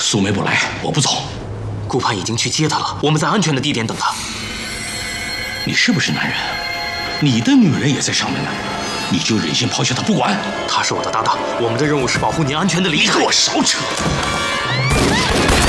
苏梅不来，我不走。 顾盼已经去接她了，我们在安全的地点等她。 你是不是男人？你的女人也在上面呢，你就忍心抛下她不管？ 她是我的搭档，我们的任务是保护您安全的离开。 你给我少扯！